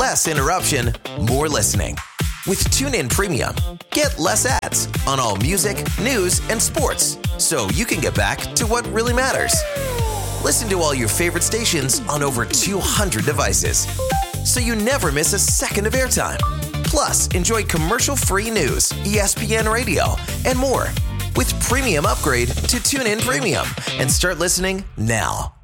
Less interruption, more listening. With TuneIn Premium, get less ads on all music, news, and sports, so you can get back to what really matters. Listen to all your favorite stations on over 200 devices, so you never miss a second of airtime. Plus, enjoy commercial-free news, ESPN Radio, and more with premium upgrade to TuneIn Premium and start listening now.